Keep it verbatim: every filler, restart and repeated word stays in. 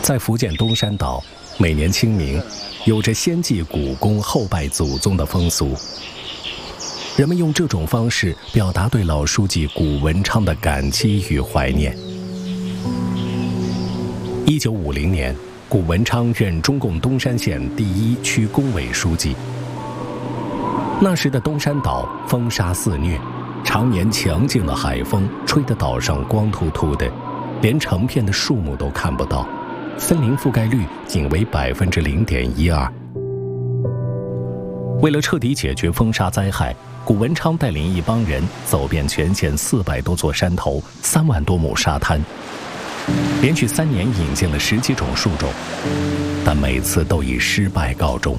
在福建东山岛，每年清明，有着先祭古公后拜祖宗的风俗。人们用这种方式表达对老书记古文昌的感激与怀念。一九五零年，古文昌任中共东山县第一区工委书记。那时的东山岛风沙肆虐，常年强劲的海风吹得岛上光秃秃的，连成片的树木都看不到，森林覆盖率仅为百分之零点一二。为了彻底解决风沙灾害，古文昌带领一帮人走遍全县四百多座山头，三万多亩沙滩，连续三年引进了十几种树种，但每次都以失败告终。